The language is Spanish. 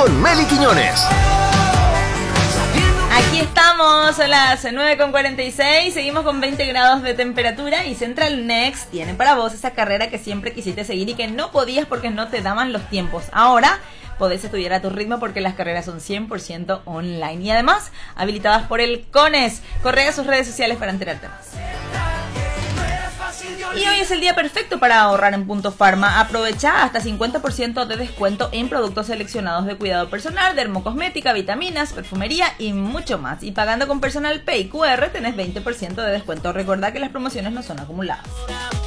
con Meli Quiñones. Aquí estamos a las 9:46, seguimos con 20 grados de temperatura y Central Next tiene para vos esa carrera que siempre quisiste seguir y que no podías porque no te daban los tiempos. Ahora podés estudiar a tu ritmo porque las carreras son 100% online y además habilitadas por el CONES. Corre a sus redes sociales para enterarte más. Y hoy es el día perfecto para ahorrar en Punto Pharma. Aprovecha hasta 50% de descuento en productos seleccionados de cuidado personal, dermocosmética, vitaminas, perfumería y mucho más. Y pagando con Personal Pay QR tenés 20% de descuento. Recordá que las promociones no son acumuladas.